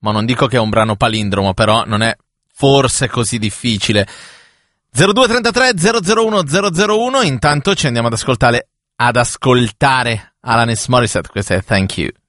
ma non dico che è un brano palindromo, però non è forse così difficile. 0233 001 001, intanto ci andiamo ad ascoltare Alanis Morissette, questa è Thank You.